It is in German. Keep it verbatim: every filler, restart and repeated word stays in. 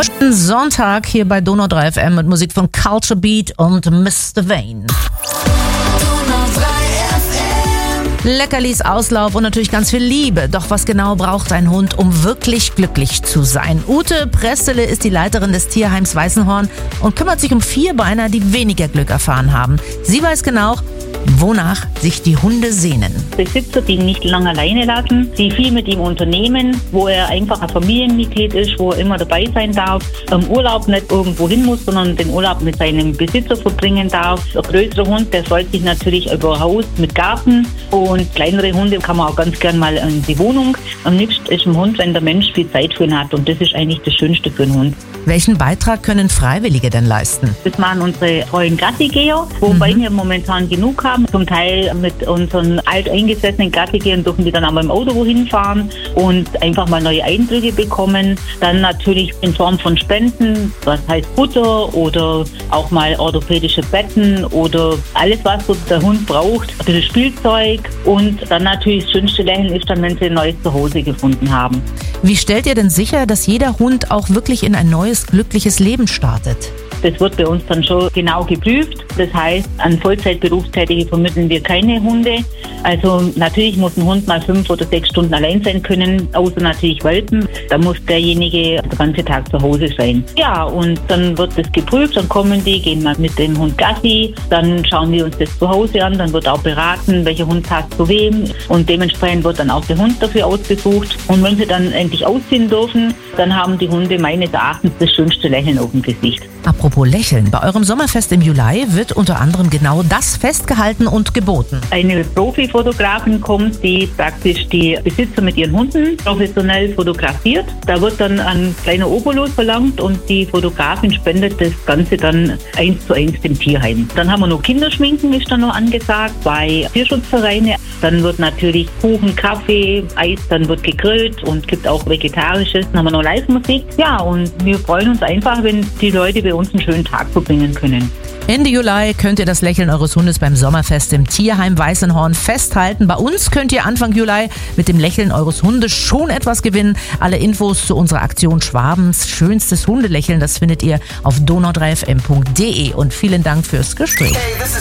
Heute Sonntag hier bei Donau drei F M mit Musik von Culture Beat und Mister Vane. Leckerlis, Auslauf und natürlich ganz viel Liebe. Doch was genau braucht ein Hund, um wirklich glücklich zu sein? Ute Prestele ist die Leiterin des Tierheims Weißenhorn und kümmert sich um Vierbeiner, die weniger Glück erfahren haben. Sie weiß genau, wonach sich die Hunde sehnen. Besitzer, die ihn nicht lange alleine lassen, die viel mit ihm unternehmen, wo er einfach ein Familienmitglied ist, wo er immer dabei sein darf, im Urlaub nicht irgendwo hin muss, sondern den Urlaub mit seinem Besitzer verbringen darf. Ein größerer Hund, der freut sich natürlich über Haus mit Garten, und kleinere Hunde kann man auch ganz gern mal in die Wohnung. Am liebsten ist ein Hund, wenn der Mensch viel Zeit für ihn hat, und das ist eigentlich das Schönste für einen Hund. Welchen Beitrag können Freiwillige denn leisten? Das machen unsere treuen Gassigeher, wobei mhm. wir momentan genug haben. Zum Teil mit unseren alteingesessenen Gassigehern dürfen die dann auch mal im Auto wohin fahren und einfach mal neue Eindrücke bekommen. Dann natürlich in Form von Spenden, was heißt Futter oder auch mal orthopädische Betten oder alles, was so der Hund braucht. Ein bisschen Spielzeug, und dann natürlich das schönste Lächeln ist dann, wenn sie ein neues Zuhause gefunden haben. Wie stellt ihr denn sicher, dass jeder Hund auch wirklich in ein neues, glückliches Leben startet? Das wird bei uns dann schon genau geprüft. Das heißt, an Vollzeitberufstätige vermitteln wir keine Hunde. Also natürlich muss ein Hund mal fünf oder sechs Stunden allein sein können, außer natürlich Welpen. Da muss derjenige den ganzen Tag zu Hause sein. Ja, und dann wird das geprüft, dann kommen die, gehen mal mit dem Hund Gassi, dann schauen wir uns das zu Hause an, dann wird auch beraten, welcher Hund passt zu wem, und dementsprechend wird dann auch der Hund dafür ausgesucht. Und wenn sie dann endlich ausziehen dürfen, dann haben die Hunde meines Erachtens das schönste Lächeln auf dem Gesicht. Apropos Lächeln, bei eurem Sommerfest im Juli wird unter anderem genau das festgehalten und geboten. Eine Profifotografin kommt, die praktisch die Besitzer mit ihren Hunden professionell fotografiert. Da wird dann ein kleiner Obolus verlangt, und die Fotografin spendet das Ganze dann eins zu eins dem Tierheim. Dann haben wir noch Kinderschminken, ist dann noch angesagt, bei Tierschutzvereine. Dann wird natürlich Kuchen, Kaffee, Eis, dann wird gegrillt und gibt auch Vegetarisches. Dann haben wir noch Live-Musik. Ja, und wir freuen uns einfach, wenn die Leute bei uns einen schönen Tag verbringen können. Ende Juli könnt ihr das Lächeln eures Hundes beim Sommerfest im Tierheim Weißenhorn festhalten. Bei uns könnt ihr Anfang Juli mit dem Lächeln eures Hundes schon etwas gewinnen. Alle Infos zu unserer Aktion Schwabens schönstes Hundelächeln, das findet ihr auf donau drei f m punkt d e. Und vielen Dank fürs Gespräch. Hey,